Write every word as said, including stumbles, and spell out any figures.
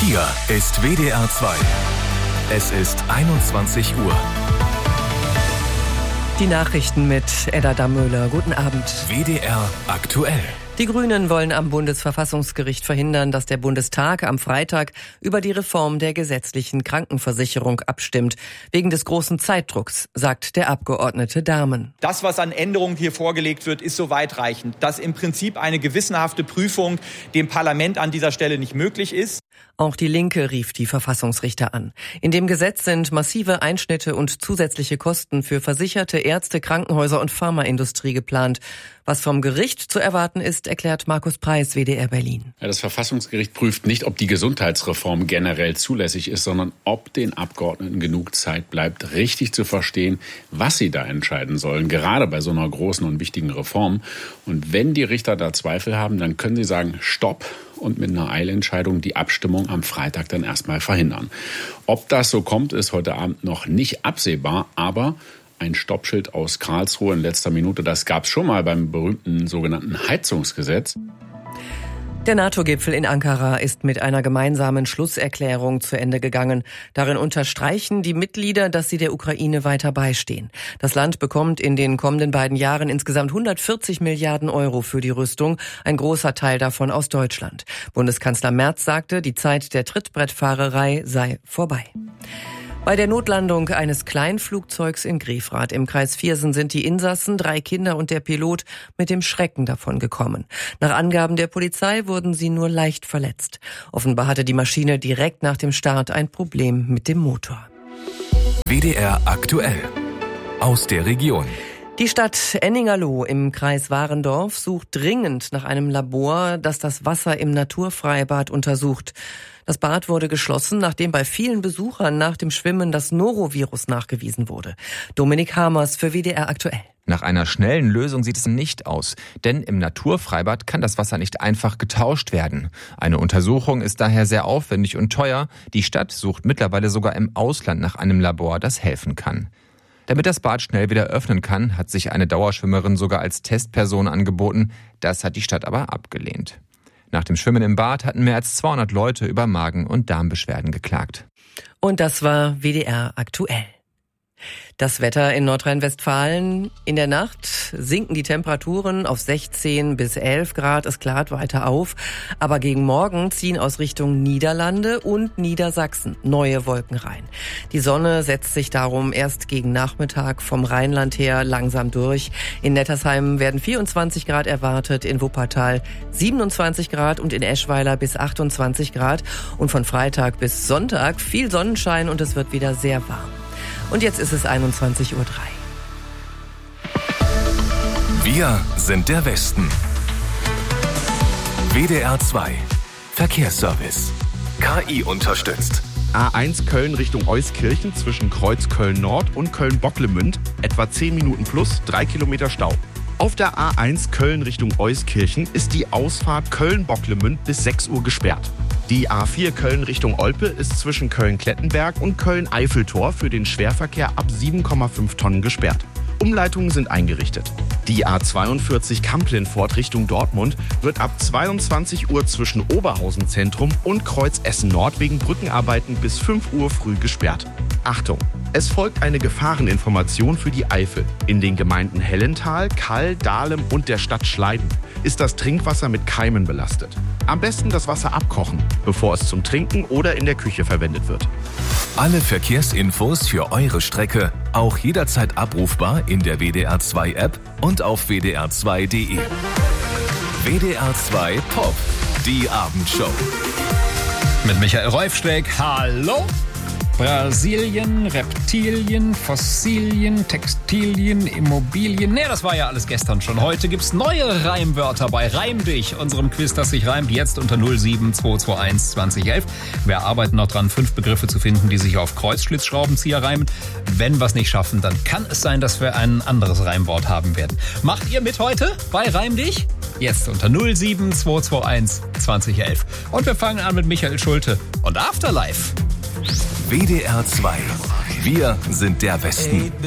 Hier ist W D R zwei. Es ist einundzwanzig Uhr. Die Nachrichten mit Edda Dammöhler. Guten Abend. W D R aktuell. Die Grünen wollen am Bundesverfassungsgericht verhindern, dass der Bundestag am Freitag über die Reform der gesetzlichen Krankenversicherung abstimmt. Wegen des großen Zeitdrucks, sagt der Abgeordnete Dahmen. Das, was an Änderungen hier vorgelegt wird, ist so weitreichend, dass im Prinzip eine gewissenhafte Prüfung dem Parlament an dieser Stelle nicht möglich ist. Auch die Linke rief die Verfassungsrichter an. In dem Gesetz sind massive Einschnitte und zusätzliche Kosten für Versicherte, Ärzte, Krankenhäuser und Pharmaindustrie geplant. Was vom Gericht zu erwarten ist, erklärt Markus Preis, W D R Berlin. Ja, das Verfassungsgericht prüft nicht, ob die Gesundheitsreform generell zulässig ist, sondern ob den Abgeordneten genug Zeit bleibt, richtig zu verstehen, was sie da entscheiden sollen, gerade bei so einer großen und wichtigen Reform. Und wenn die Richter da Zweifel haben, dann können sie sagen, stopp, und mit einer Eilentscheidung die Abstimmung am Freitag dann erstmal verhindern. Ob das so kommt, ist heute Abend noch nicht absehbar, aber ein Stoppschild aus Karlsruhe in letzter Minute, das gab es schon mal beim berühmten sogenannten Heizungsgesetz. Der NATO-Gipfel in Ankara ist mit einer gemeinsamen Schlusserklärung zu Ende gegangen. Darin unterstreichen die Mitglieder, dass sie der Ukraine weiter beistehen. Das Land bekommt in den kommenden beiden Jahren insgesamt hundertvierzig Milliarden Euro für die Rüstung, ein großer Teil davon aus Deutschland. Bundeskanzler Merz sagte, die Zeit der Trittbrettfahrerei sei vorbei. Bei der Notlandung eines Kleinflugzeugs in Grefrath im Kreis Viersen sind die Insassen, drei Kinder und der Pilot mit dem Schrecken davon gekommen. Nach Angaben der Polizei wurden sie nur leicht verletzt. Offenbar hatte die Maschine direkt nach dem Start ein Problem mit dem Motor. W D R aktuell. Aus der Region. Die Stadt Enningerloh im Kreis Warendorf sucht dringend nach einem Labor, das das Wasser im Naturfreibad untersucht. Das Bad wurde geschlossen, nachdem bei vielen Besuchern nach dem Schwimmen das Norovirus nachgewiesen wurde. Dominik Hamers für W D R aktuell. Nach einer schnellen Lösung sieht es nicht aus, denn im Naturfreibad kann das Wasser nicht einfach getauscht werden. Eine Untersuchung ist daher sehr aufwendig und teuer. Die Stadt sucht mittlerweile sogar im Ausland nach einem Labor, das helfen kann. Damit das Bad schnell wieder öffnen kann, hat sich eine Dauerschwimmerin sogar als Testperson angeboten. Das hat die Stadt aber abgelehnt. Nach dem Schwimmen im Bad hatten mehr als zweihundert Leute über Magen- und Darmbeschwerden geklagt. Und das war W D R aktuell. Das Wetter in Nordrhein-Westfalen. In der Nacht sinken die Temperaturen auf sechzehn bis elf Grad. Es klart weiter auf. Aber gegen Morgen ziehen aus Richtung Niederlande und Niedersachsen neue Wolken rein. Die Sonne setzt sich darum erst gegen Nachmittag vom Rheinland her langsam durch. In Nettersheim werden vierundzwanzig Grad erwartet, in Wuppertal siebenundzwanzig Grad und in Eschweiler bis achtundzwanzig Grad. Und von Freitag bis Sonntag viel Sonnenschein und es wird wieder sehr warm. Und jetzt ist es einundzwanzig Uhr drei. Wir sind der Westen. W D R zwei. Verkehrsservice. K I unterstützt. A eins Köln Richtung Euskirchen zwischen Kreuz Köln-Nord und Köln-Bocklemünd. Etwa zehn Minuten plus, drei Kilometer Stau. Auf der A eins Köln Richtung Euskirchen ist die Ausfahrt Köln-Bocklemünd bis sechs Uhr gesperrt. Die A vier Köln Richtung Olpe ist zwischen Köln-Klettenberg und Köln-Eiffeltor für den Schwerverkehr ab sieben Komma fünf Tonnen gesperrt. Umleitungen sind eingerichtet. Die A zweiundvierzig Kamp-Lindfort Richtung Dortmund wird ab zweiundzwanzig Uhr zwischen Oberhausen Zentrum und Kreuz Essen Nord wegen Brückenarbeiten bis fünf Uhr früh gesperrt. Achtung! Es folgt eine Gefahreninformation für die Eifel. In den Gemeinden Hellental, Kall, Dahlem und der Stadt Schleiden ist das Trinkwasser mit Keimen belastet. Am besten das Wasser abkochen, bevor es zum Trinken oder in der Küche verwendet wird. Alle Verkehrsinfos für eure Strecke auch jederzeit abrufbar in der W D R zwei App und auf w d r zwei punkt d e. W D R zwei Pop, die Abendshow. Mit Michael Reufstreck, hallo! Brasilien, Reptilien, Fossilien, Textilien, Immobilien. Nee, das war ja alles gestern schon. Heute gibt's neue Reimwörter bei Reim dich, unserem Quiz, das sich reimt. Jetzt unter null sieben zwei zwei eins zwanzig elf. Wir arbeiten noch dran, fünf Begriffe zu finden, die sich auf Kreuzschlitzschraubenzieher reimen. Wenn wir es nicht schaffen, dann kann es sein, dass wir ein anderes Reimwort haben werden. Macht ihr mit heute bei Reim dich? Jetzt unter null sieben zwei zwei eins zwanzig elf. Und wir fangen an mit Michael Schulte und Afterlife. W D R zwei. Wir sind der Westen.